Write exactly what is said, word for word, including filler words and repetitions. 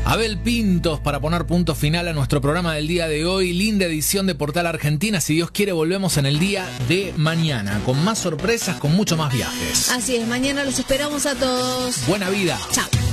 Abel Pintos para poner punto final a nuestro programa del día de hoy. Linda edición de Portal Argentina. Si Dios quiere, volvemos en el día de mañana con más sorpresas, con mucho más viajes. Así es, mañana los esperamos a todos. Buena vida. Chao.